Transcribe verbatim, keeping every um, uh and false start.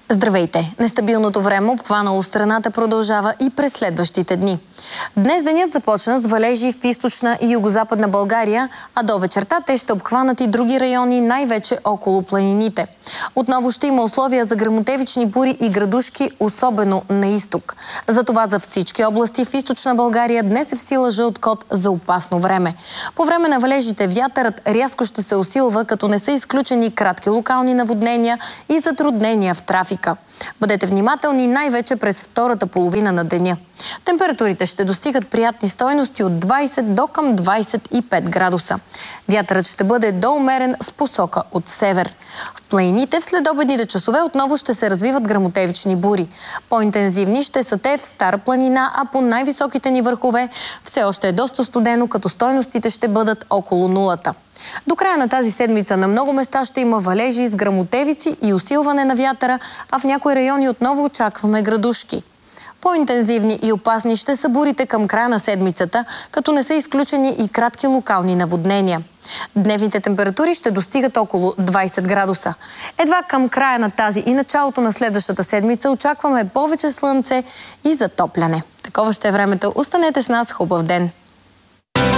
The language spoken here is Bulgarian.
Здравейте! Нестабилното време, обхванало страната, продължава и през следващите дни. Днес денят започна с валежи в източна и югозападна България, а до вечерта те ще обхванат и други райони, най-вече около планините. Отново ще има условия за гръмотевични бури и градушки, особено на изток. Затова за всички области в източна България днес е в сила жълт код за опасно време. По време на валежите вятърът рязко ще се усилва, като не са изключени кратки локални наводнения и затруднения в трафика. Бъдете внимателни най-вече през втората половина на деня. Температурите ще достигат приятни стойности от двайсет до към двайсет и пет градуса. Вятърът ще бъде до умерен с посока от север. В планините в следобедните часове отново ще се развиват гръмотевични бури. По-интензивни ще са те в Стара планина, а по най-високите ни върхове все още е доста студено, като стойностите ще бъдат около нулата. До края на тази седмица на много места ще има валежи с гръмотевици и усилване на вятъра, а в някои райони отново очакваме градушки. По-интензивни и опасни ще са бурите към края на седмицата, като не са изключени и кратки локални наводнения. Дневните температури ще достигат около двайсет градуса. Едва към края на тази и началото на следващата седмица очакваме повече слънце и затопляне. Такова ще е времето. Останете с нас. Хубав ден!